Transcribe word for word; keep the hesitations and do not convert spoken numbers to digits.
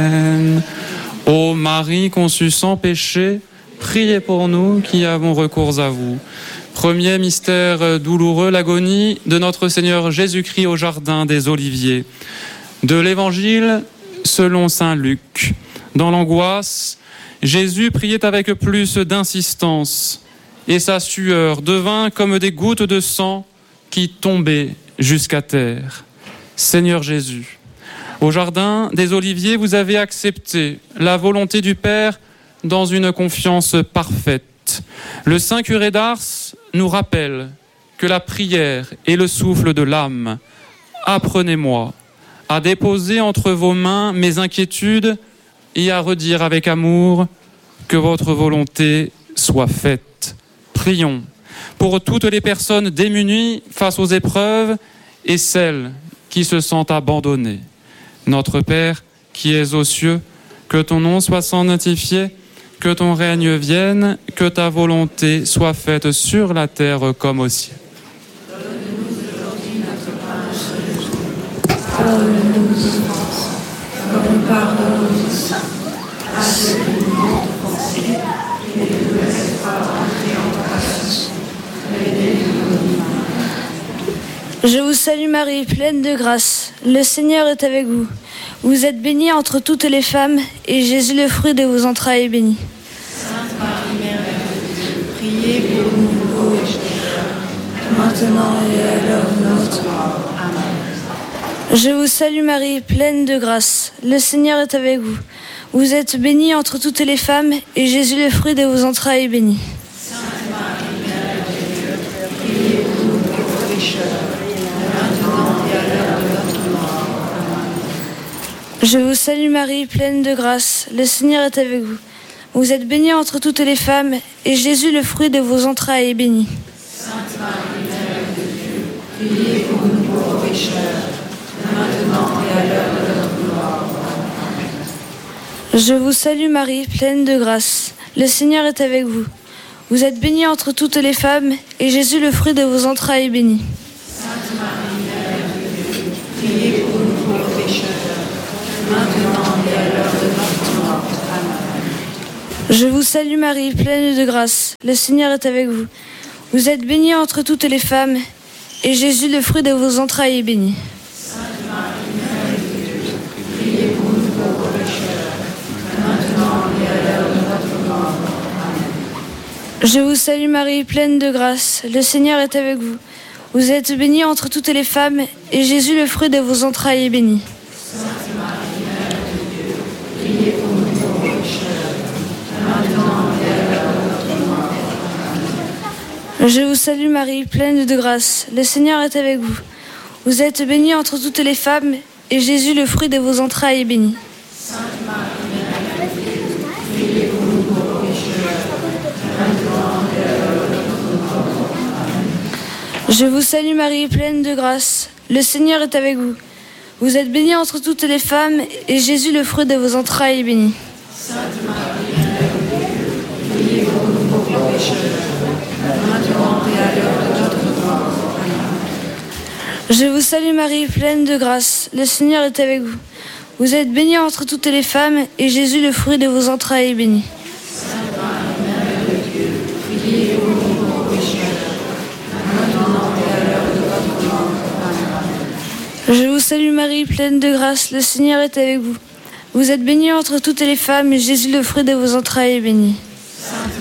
Ô Marie conçue sans péché, priez pour nous qui avons recours à vous. Premier mystère douloureux, l'agonie de notre Seigneur Jésus-Christ au jardin des Oliviers. De l'Évangile selon saint Luc. Dans l'angoisse, Jésus priait avec plus d'insistance et sa sueur devint comme des gouttes de sang qui tombaient jusqu'à terre. Seigneur Jésus, au jardin des Oliviers, vous avez accepté la volonté du Père dans une confiance parfaite. Le saint curé d'Ars nous rappelle que la prière est le souffle de l'âme. Apprenez-moi à déposer entre vos mains mes inquiétudes et à redire avec amour que votre volonté soit faite. Prions pour toutes les personnes démunies face aux épreuves et celles qui se sentent abandonnées. Notre Père, qui es aux cieux, que ton nom soit sanctifié, que ton règne vienne, que ta volonté soit faite sur la terre comme au ciel. Donne-nous aujourd'hui notre pain de ce jour. Pardonne-nous nos offenses, comme nous pardonnons aussi à ceux qui nous ont offensés, et ne nous laisse pas entrer en tentation, mais délivre-nous du mal. Je vous salue Marie, pleine de grâce. Le Seigneur est avec vous. Vous êtes bénie entre toutes les femmes, et Jésus, le fruit de vos entrailles, est béni. Sainte Marie, Mère de Dieu, priez pour nous pauvres pécheurs, maintenant et à l'heure de notre mort. Amen. Je vous salue Marie, pleine de grâce. Le Seigneur est avec vous. Vous êtes bénie entre toutes les femmes, et Jésus, le fruit de vos entrailles, est béni. Sainte Marie, Mère de Dieu, priez pour nous pauvres pécheurs, maintenant et à l'heure de notre mort. Amen. Je vous salue Marie, pleine de grâce. Le Seigneur est avec vous. Vous êtes bénie entre toutes les femmes, et Jésus, le fruit de vos entrailles, est béni. Sainte Marie, Mère de Dieu, priez pour nous pauvres pécheurs, maintenant et à l'heure de notre mort. Je vous salue Marie, pleine de grâce. Le Seigneur est avec vous. Vous êtes bénie entre toutes les femmes, et Jésus, le fruit de vos entrailles, est béni. Sainte Marie, Mère de Dieu, priez pour nous pauvres pécheurs, maintenant et à l'heure de notre mort. Amen. Je vous salue Marie, pleine de grâce. Le Seigneur est avec vous. Vous êtes bénie entre toutes les femmes, et Jésus, le fruit de vos entrailles, est béni. Sainte Marie, Mère de Dieu, priez pour nous pauvres pécheurs, maintenant et à l'heure de notre mort. Amen. Je vous salue Marie, pleine de grâce. Le Seigneur est avec vous. Vous êtes bénie entre toutes les femmes, et Jésus, le fruit de vos entrailles, est béni. Sainte Marie, Mère de Dieu, priez pour nous pauvres pécheurs, maintenant et à l'heure de notre mort. Amen. Je vous salue Marie, pleine de grâce. Le Seigneur est avec vous. Vous êtes bénie entre toutes les femmes, et Jésus, le fruit de vos entrailles, est béni. Sainte Marie, Mère de Dieu, priez pour nous pauvres pécheurs, maintenant et à l'heure de notre mort. Amen. Je vous salue Marie, pleine de grâce. Le Seigneur est avec vous. Vous êtes bénie entre toutes les femmes, et Jésus, le fruit de vos entrailles, est béni. Sainte Marie, Mère de Dieu, priez pour nous pauvres pécheurs, maintenant et à l'heure de notre mort. Amen. Je vous salue Marie, pleine de grâce. Le Seigneur est avec vous. Vous êtes bénie entre toutes les femmes, et Jésus, le fruit de vos entrailles, est béni. Sainte Marie, Mère de Dieu, priez pour nous pauvres pécheurs, maintenant et à l'heure de notre mort. Amen. Je vous salue Marie, pleine de grâce. Le Seigneur est avec vous. Vous êtes bénie entre toutes les femmes, et Jésus, le fruit de vos entrailles, est béni. Sainte